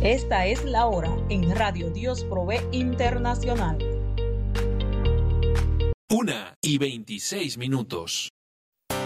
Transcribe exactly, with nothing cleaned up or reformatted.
Esta es la hora en Radio Dios Provee Internacional. Una y veintiséis minutos.